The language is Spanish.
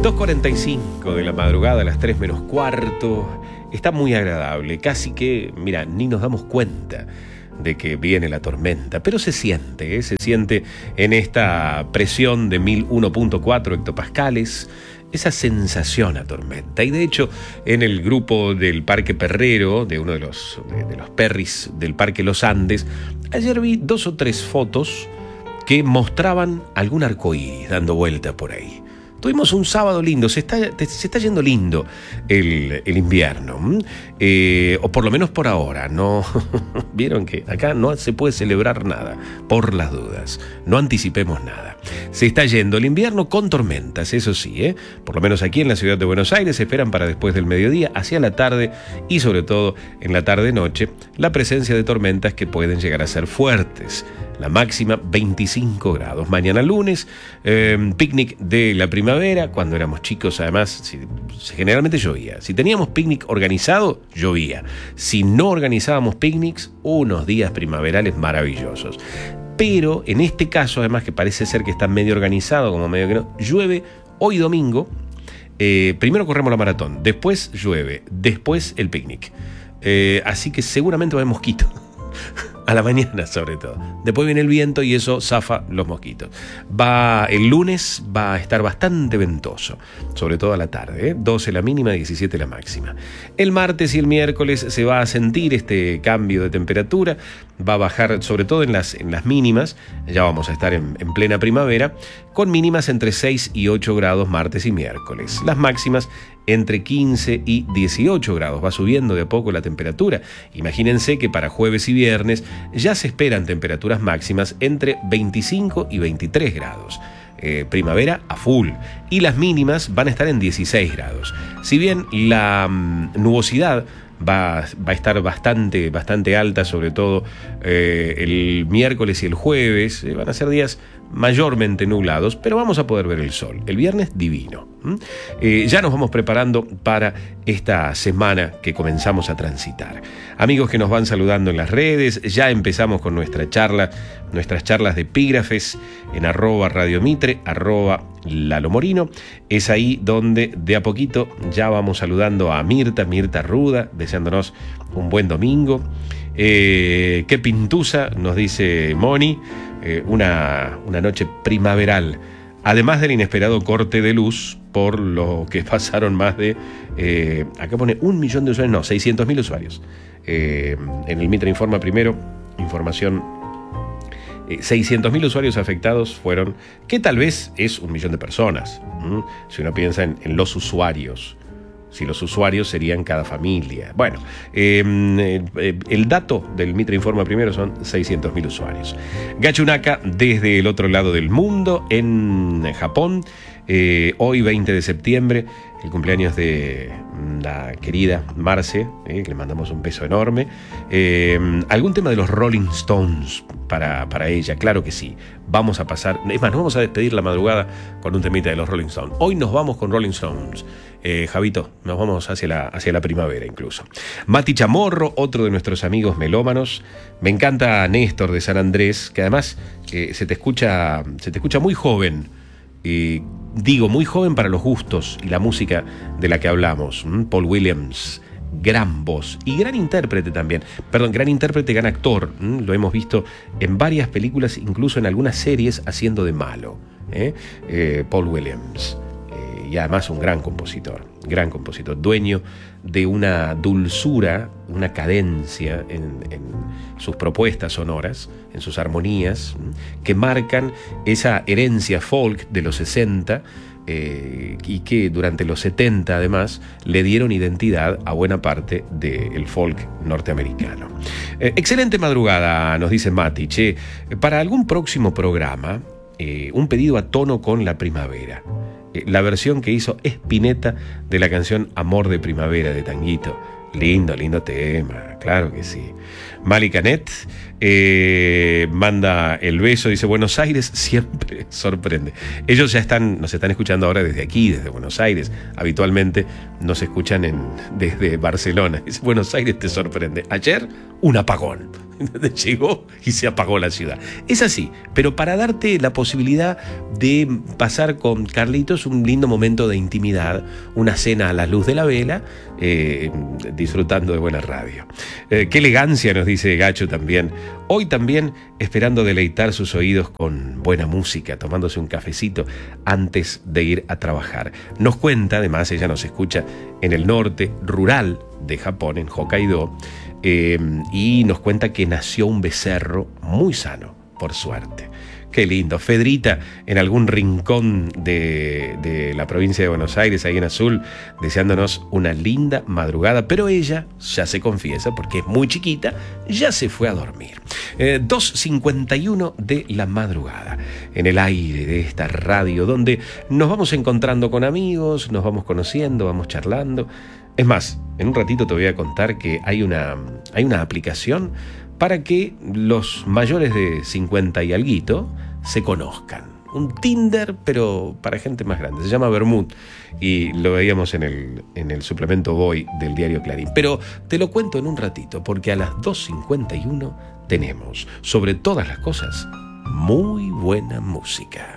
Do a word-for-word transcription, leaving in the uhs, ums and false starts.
dos cuarenta y cinco de la madrugada, a las tres menos cuarto. Está muy agradable, casi que, mira, ni nos damos cuenta de que viene la tormenta, pero se siente, ¿eh? Se siente en esta presión de mil uno punto cuatro hectopascales, esa sensación a tormenta. Y de hecho, en el grupo del Parque Perrero, de uno de los, de, de los perris del Parque Los Andes, ayer vi dos o tres fotos que mostraban algún arcoíris dando vuelta por ahí. Tuvimos un sábado lindo, se está, se está yendo lindo el, el invierno, eh, o por lo menos por ahora. No vieron que acá no se puede celebrar nada, por las dudas, no anticipemos nada. Se está yendo el invierno con tormentas, eso sí, ¿eh? Por lo menos aquí en la ciudad de Buenos Aires se esperan para después del mediodía, hacia la tarde y sobre todo en la tarde-noche, la presencia de tormentas que pueden llegar a ser fuertes. La máxima veinticinco grados. Mañana lunes, eh, picnic de la primavera. Cuando éramos chicos, además, si, generalmente llovía. Si teníamos picnic organizado, llovía. Si no organizábamos picnics, unos días primaverales maravillosos. Pero en este caso, además, que parece ser que está medio organizado, como medio que no, llueve hoy domingo. Eh, primero corremos la maratón, después llueve, después el picnic. Eh, así que seguramente va a haber mosquitos. A la mañana sobre todo. Después viene el viento y eso zafa los mosquitos. Va, el lunes va a estar bastante ventoso, sobre todo a la tarde, ¿eh? doce la mínima, diecisiete la máxima. El martes y el miércoles se va a sentir este cambio de temperatura, va a bajar sobre todo en las, en las mínimas, ya vamos a estar en, en plena primavera, con mínimas entre seis y ocho grados martes y miércoles. Las máximas entre quince y dieciocho grados. Va subiendo de a poco la temperatura. Imagínense que para jueves y viernes ya se esperan temperaturas máximas entre veinticinco y veintitrés grados. Eh, primavera a full. Y las mínimas van a estar en dieciséis grados. Si bien la mm, nubosidad va, va a estar bastante, bastante alta, sobre todo eh, el miércoles y el jueves, eh, van a ser días mayormente nublados, pero vamos a poder ver el sol. El viernes divino. ¿Mm? Eh, ya nos vamos preparando para esta semana que comenzamos a transitar. Amigos que nos van saludando en las redes, ya empezamos con nuestra charla, nuestras charlas de epígrafes en arroba Radio Mitre, arroba Lalo Morino. Es ahí donde de a poquito ya vamos saludando a Mirta, Mirta Ruda, deseándonos un buen domingo. Eh, qué pintusa, nos dice Moni, eh, una, una noche primaveral, además del inesperado corte de luz por lo que pasaron más de, eh, acá pone un millón de usuarios, no, seiscientos mil usuarios. Eh, en el Mitre Informa primero, información, eh, seiscientos mil usuarios afectados fueron, que tal vez es un millón de personas, ¿m? Si uno piensa en, en los usuarios. Si los usuarios serían cada familia. Bueno, eh, eh, el dato del Mitre Informa primero son seiscientos mil usuarios. Gachunaka desde el otro lado del mundo, en Japón. Eh, hoy, veinte de septiembre, el cumpleaños de la querida Marce, eh, que le mandamos un beso enorme. Eh, ¿Algún tema de los Rolling Stones para, para ella? Claro que sí. Vamos a pasar, es más, nos vamos a despedir la madrugada con un temita de los Rolling Stones. Hoy nos vamos con Rolling Stones. Eh, Javito, nos vamos hacia la, hacia la primavera incluso. Mati Chamorro, otro de nuestros amigos melómanos. Me encanta Néstor de San Andrés, que además eh, se te escucha, se te escucha muy joven. Eh, digo, muy joven para los gustos y la música de la que hablamos. ¿Mm? Paul Williams, gran voz y gran intérprete también. Perdón, gran intérprete, gran actor. ¿Mm? Lo hemos visto en varias películas, incluso en algunas series haciendo de malo. ¿eh? Eh, Paul Williams. Eh, y además un gran compositor, gran compositor, dueño de una dulzura, una cadencia en, en sus propuestas sonoras, en sus armonías, que marcan esa herencia folk de los sesenta, eh, y que durante los setenta además le dieron identidad a buena parte del folk norteamericano. Eh, excelente madrugada, nos dice Mati. Che, para algún próximo programa, eh, un pedido a tono con la primavera. La versión que hizo Spinetta de la canción Amor de Primavera de Tanguito. Lindo, lindo tema, claro que sí. Mali Canet eh, manda el beso, dice Buenos Aires siempre sorprende. Ellos ya están, nos están escuchando ahora desde aquí, desde Buenos Aires. Habitualmente nos escuchan en, desde Barcelona. Dice Buenos Aires te sorprende. Ayer un apagón. Llegó y se apagó la ciudad. Es así, pero para darte la posibilidad de pasar con Carlitos un lindo momento de intimidad, una cena a la luz de la vela, eh, disfrutando de buena radio. Eh, qué elegancia, nos dice Gacho también. Hoy también esperando deleitar sus oídos con buena música, tomándose un cafecito antes de ir a trabajar. Nos cuenta, además, ella nos escucha en el norte rural de Japón, en Hokkaido, eh, y nos cuenta que nació un becerro muy sano, por suerte. Qué lindo. Fedrita, en algún rincón de, de la provincia de Buenos Aires, ahí en Azul, deseándonos una linda madrugada, pero ella ya se confiesa, porque es muy chiquita, ya se fue a dormir. Eh, dos cincuenta y uno de la madrugada, en el aire de esta radio, donde nos vamos encontrando con amigos, nos vamos conociendo, vamos charlando. Es más, en un ratito te voy a contar que hay una, hay una aplicación para que los mayores de cincuenta y alguito se conozcan. Un Tinder, pero para gente más grande. Se llama Bermud y lo veíamos en el, en el suplemento Voy del diario Clarín. Pero te lo cuento en un ratito, porque a las dos cincuenta y uno tenemos, sobre todas las cosas, muy buena música.